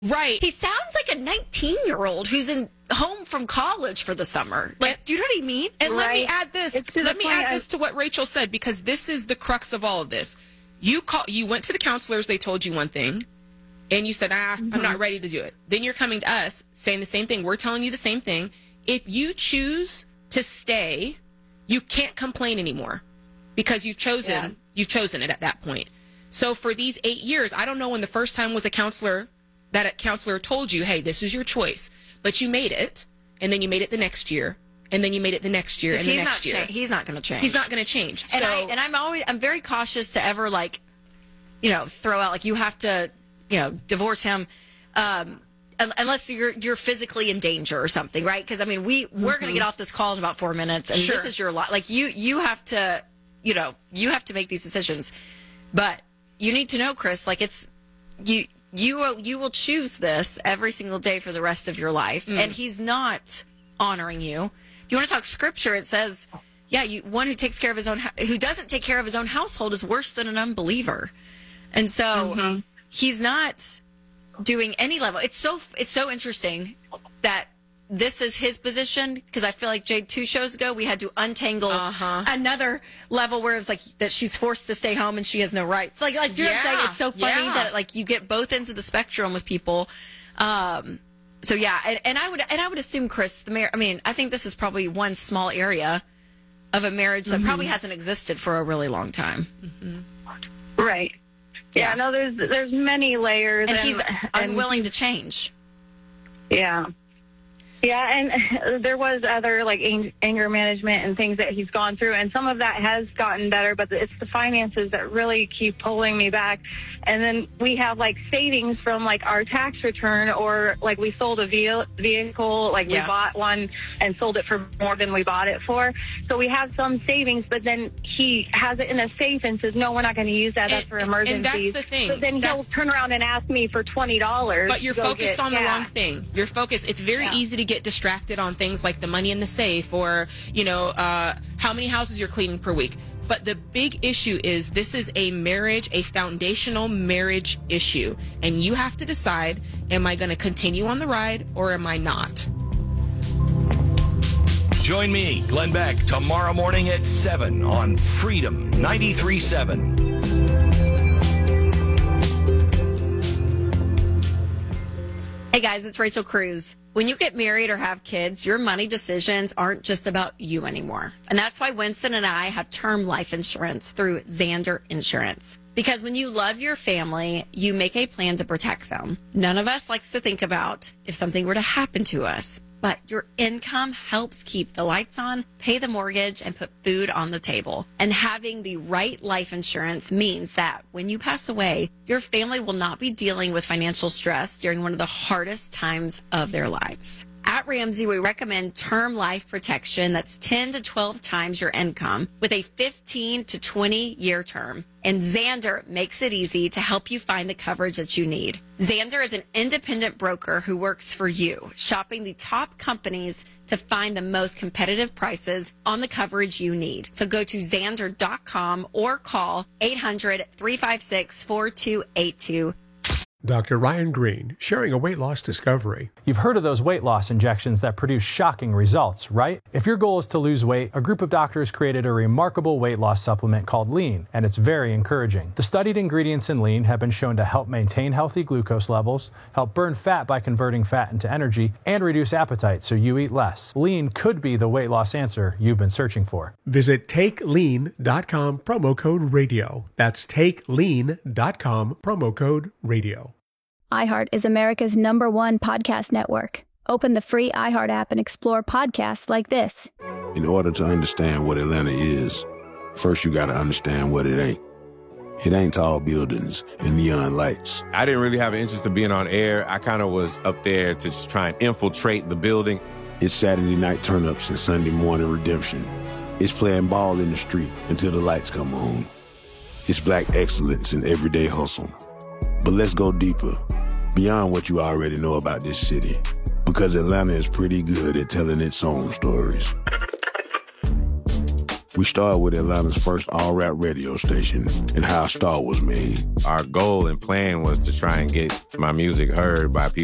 Right. He sounds like a 19-year-old who's home from college for the summer. Like, do you know what I mean? And Right. let me add this. Let me add this to what Rachel said, because this is the crux of all of this. You went to the counselors, they told you one thing, and you said, I'm not ready to do it. Then you're coming to us saying the same thing. We're telling you the same thing. If you choose to stay, you can't complain anymore because you've chosen it at that point. So for these 8 years, I don't know when the first time was a counselor told you, hey, this is your choice. But you made it, and then you made it the next year, and then you made it the next year, and the next year. He's not going to change. He's not going to change. And I'm very cautious to ever, like, throw out, like, you have to, divorce him, unless you're physically in danger or something, right? Because, I mean, we're going to get off this call in about 4 minutes, and this is your life. Like, you have to, you have to make these decisions. But you need to know, Chris, like, it's, you will choose this every single day for the rest of your life, and he's not honoring you. If you want to talk scripture, it says, one who takes care of who doesn't take care of his own household is worse than an unbeliever. And so he's not doing any level. It's so interesting that this is his position, because I feel like, Jade, 2 shows ago, we had to untangle another level where it was like that she's forced to stay home and she has no rights. Like, do you know what I'm saying? It's so funny that, like, you get both ends of the spectrum with people. So yeah, and I would assume, Chris, I think this is probably one small area of a marriage that probably hasn't existed for a really long time. Right. Yeah. No, there's many layers, and he's unwilling to change. Yeah. Yeah, and there was other, like, anger management and things that he's gone through, and some of that has gotten better, but it's the finances that really keep pulling me back. And then we have, like, savings from, like, our tax return, or, like, we sold a vehicle, like, we bought one and sold it for more than we bought it for. So we have some savings, but then he has it in a safe and says, no, we're not going to use that. That's for emergencies. And that's the thing. But then he'll turn around and ask me for $20. But you're focused on the wrong thing. You're focused. It's very easy to get distracted on things like the money in the safe, or, how many houses you're cleaning per week. But the big issue is, this is a foundational marriage issue. And you have to decide, am I going to continue on the ride or am I not? Join me, Glenn Beck, tomorrow morning at 7 on Freedom 93.7. Hey guys, it's Rachel Cruz. When you get married or have kids, your money decisions aren't just about you anymore. And that's why Winston and I have term life insurance through Zander Insurance. Because when you love your family, you make a plan to protect them. None of us likes to think about if something were to happen to us. But your income helps keep the lights on, pay the mortgage, and put food on the table. And having the right life insurance means that when you pass away, your family will not be dealing with financial stress during one of the hardest times of their lives. At Ramsey, we recommend term life protection that's 10 to 12 times your income with a 15 to 20-year term. And Zander makes it easy to help you find the coverage that you need. Zander is an independent broker who works for you, shopping the top companies to find the most competitive prices on the coverage you need. So go to Zander.com or call 800-356-4282. Dr. Ryan Green, sharing a weight loss discovery. You've heard of those weight loss injections that produce shocking results, right? If your goal is to lose weight, a group of doctors created a remarkable weight loss supplement called Lean, and it's very encouraging. The studied ingredients in Lean have been shown to help maintain healthy glucose levels, help burn fat by converting fat into energy, and reduce appetite so you eat less. Lean could be the weight loss answer you've been searching for. Visit TakeLean.com, promo code radio. That's TakeLean.com, promo code radio. iHeart is America's #1 podcast network. Open the free iHeart app and explore podcasts like this. In order to understand what Atlanta is, first you got to understand what it ain't. It ain't tall buildings and neon lights. I didn't really have an interest in being on air. I kind of was up there to just try and infiltrate the building. It's Saturday night turn-ups and Sunday morning redemption. It's playing ball in the street until the lights come on. It's black excellence in everyday hustle. But let's go deeper, beyond what you already know about this city, because Atlanta is pretty good at telling its own stories. We started with Atlanta's first all-rap radio station and how a star was made. Our goal and plan was to try and get my music heard by people